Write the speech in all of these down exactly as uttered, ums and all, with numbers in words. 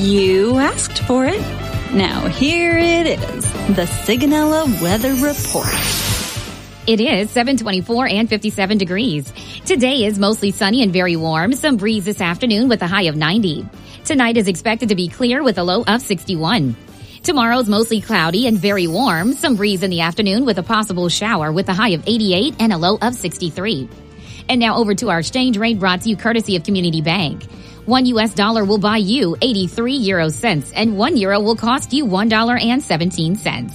You asked for it. Now here it is, the Sigonella Weather Report. It is seven twenty-four and fifty-seven degrees. Today is mostly sunny and very warm. Some breeze this afternoon with a high of ninety. Tonight is expected to be clear with a low of sixty-one. Tomorrow's mostly cloudy and very warm. Some breeze in the afternoon with a possible shower with a high of eighty-eight and a low of sixty-three. And now over to our exchange rate brought to you courtesy of Community Bank. One U S dollar will buy you eighty-three euro cents and one euro will cost you one dollar and seventeen cents.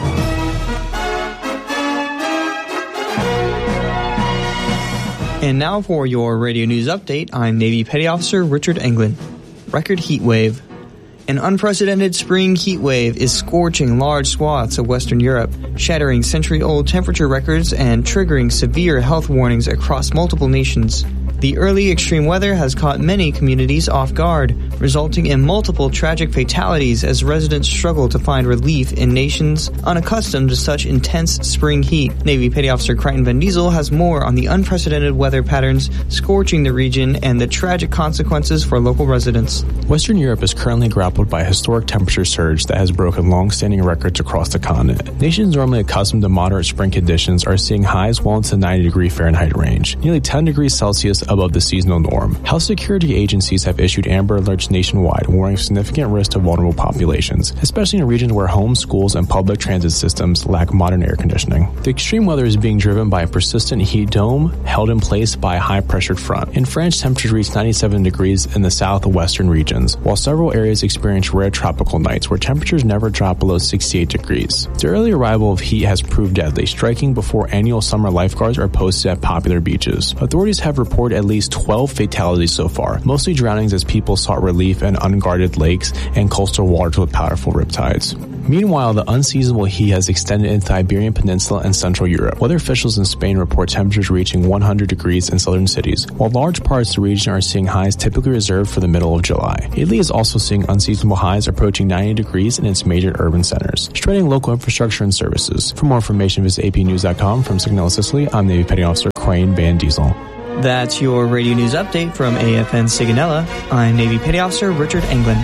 And now for your radio news update, I'm Navy Petty Officer Richard Englund. Record heat wave. An unprecedented spring heat wave is scorching large swaths of Western Europe, shattering century-old temperature records and triggering severe health warnings across multiple nations. The early extreme weather has caught many communities off guard, resulting in multiple tragic fatalities as residents struggle to find relief in nations unaccustomed to such intense spring heat. Navy Petty Officer Crichton Van Diesel has more on the unprecedented weather patterns scorching the region and the tragic consequences for local residents. Western Europe is currently grappled by a historic temperature surge that has broken long-standing records across the continent. Nations normally accustomed to moderate spring conditions are seeing highs well into the ninety degree Fahrenheit range, nearly ten degrees Celsius above the seasonal norm. Health security agencies have issued amber alerts nationwide, warning significant risk to vulnerable populations, especially in regions where homes, schools, and public transit systems lack modern air conditioning. The extreme weather is being driven by a persistent heat dome held in place by a high-pressured front. In France, temperatures reached ninety-seven degrees in the southwestern regions, while several areas experience rare tropical nights where temperatures never drop below sixty-eight degrees. The early arrival of heat has proved deadly, striking before annual summer lifeguards are posted at popular beaches. Authorities have reported at least twelve fatalities so far, mostly drownings as people sought relief in unguarded lakes and coastal waters with powerful riptides. Meanwhile, the unseasonable heat has extended into the Iberian Peninsula and Central Europe. Weather officials in Spain report temperatures reaching one hundred degrees in southern cities, while large parts of the region are seeing highs typically reserved for the middle of July. Italy is also seeing unseasonable highs approaching ninety degrees in its major urban centers, straining local infrastructure and services. For more information, visit A P news dot com. From Sigonella, Sicily, I'm Navy Petty Officer Crichton Van Diesel. That's your radio news update from A F N Sigonella. I'm Navy Petty Officer Richard Englund.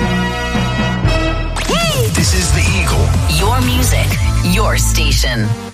This is the Eagle. Your music, your station.